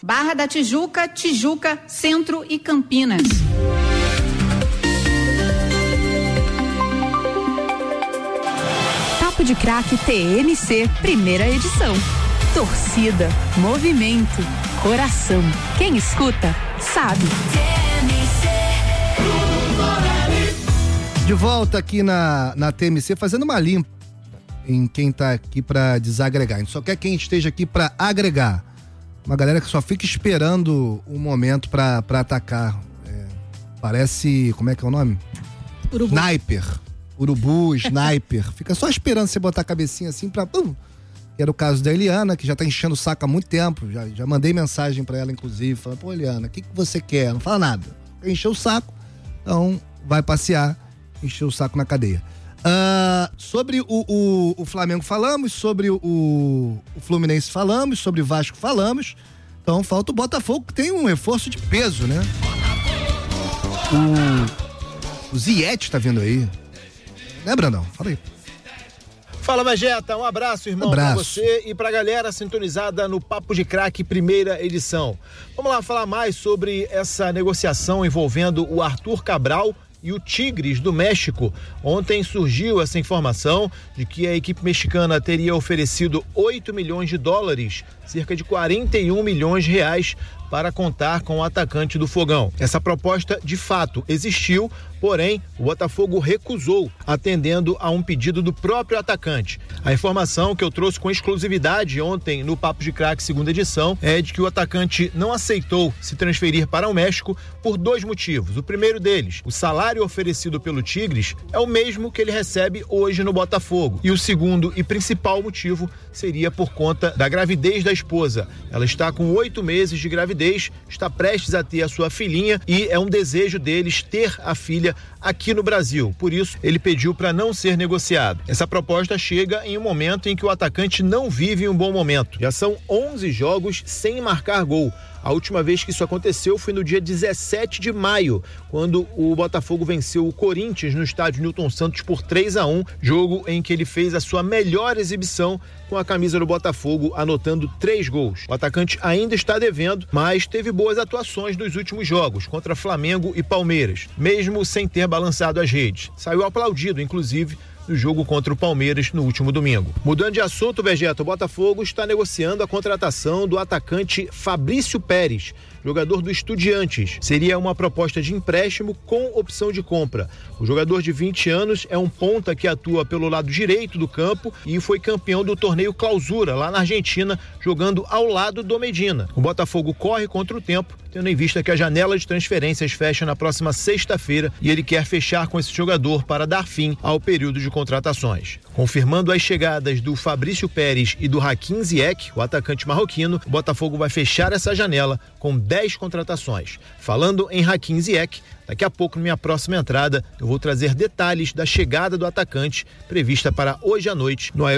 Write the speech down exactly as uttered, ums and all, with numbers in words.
Barra da Tijuca, Tijuca, Centro e Campinas. Papo de Craque T M C, primeira edição. Torcida, movimento, coração. Quem escuta, sabe. De volta aqui na, na T M C, fazendo uma limpa em quem tá aqui pra desagregar. A gente só quer quem esteja aqui pra agregar. Uma galera que só fica esperando o momento pra, pra atacar. É, parece, como é que é o nome? Urubu. Sniper. Urubu, sniper. Fica só esperando você botar a cabecinha assim pra... Pum. Era o caso da Eliana, que já tá enchendo o saco há muito tempo. Já, já mandei mensagem pra ela, inclusive, falando, pô, Eliana, o que, que você quer? Não fala nada. Encheu o saco, então vai passear, encheu o saco na cadeia. Uh, sobre o, o, o Flamengo falamos, sobre o, o Fluminense falamos, sobre o Vasco falamos. Então falta o Botafogo, que tem um reforço de peso, né? O, o Ziyech tá vindo aí. Né, Brandão? Fala aí. Fala, Vegeta, um abraço, irmão, um abraço. pra você e pra galera sintonizada no Papo de Craque, primeira edição. Vamos lá falar mais sobre essa negociação envolvendo o Arthur Cabral e o Tigres do México. Ontem surgiu essa informação de que a equipe mexicana teria oferecido oito milhões de dólares, cerca de quarenta e um milhões de reais, para contar com o atacante do Fogão. Essa proposta, de fato, existiu, porém, o Botafogo recusou, atendendo a um pedido do próprio atacante. A informação que eu trouxe com exclusividade ontem no Papo de Craque, segunda edição, é de que o atacante não aceitou se transferir para o México por dois motivos. O primeiro deles, o salário oferecido pelo Tigres é o mesmo que ele recebe hoje no Botafogo. E o segundo e principal motivo seria por conta da gravidez da esposa. Ela está com oito meses de gravidez, está prestes a ter a sua filhinha e é um desejo deles ter a filha aqui no Brasil. Por isso, ele pediu para não ser negociado. Essa proposta chega em um momento em que o atacante não vive um bom momento. Já são onze jogos sem marcar gol. A última vez que isso aconteceu foi no dia dezessete de maio, quando o Botafogo venceu o Corinthians no estádio Newton Santos por três a um, jogo em que ele fez a sua melhor exibição com a camisa do Botafogo, anotando três gols. O atacante ainda está devendo, mas teve boas atuações nos últimos jogos, contra Flamengo e Palmeiras, mesmo sem ter balançado as redes. Saiu aplaudido, inclusive, no jogo contra o Palmeiras no último domingo. Mudando de assunto, Vegeta, o Botafogo está negociando a contratação do atacante Fabrício Pérez, jogador do Estudiantes. Seria uma proposta de empréstimo com opção de compra. O jogador de vinte anos é um ponta que atua pelo lado direito do campo e foi campeão do torneio Clausura, lá na Argentina, jogando ao lado do Medina. O Botafogo corre contra o tempo, tendo em vista que a janela de transferências fecha na próxima sexta-feira e ele quer fechar com esse jogador para dar fim ao período de contratações. Confirmando as chegadas do Fabrício Pérez e do Hakim Ziyech, o atacante marroquino, o Botafogo vai fechar essa janela com dez contratações. Falando em Hakim Ziyech, daqui a pouco, na minha próxima entrada, eu vou trazer detalhes da chegada do atacante, prevista para hoje à noite no aeroporto